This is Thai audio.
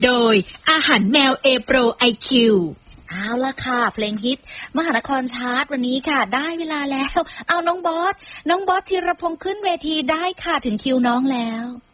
โดยอาหารแมวเอโปรไอคิวเอาละค่ะเพลงฮิตมหานครชาร์ตวันนี้ค่ะได้เวลาแล้วเอาน้องบอสธีรพงษ์ขึ้นเวทีได้ค่ะถึงคิวน้องแล้ว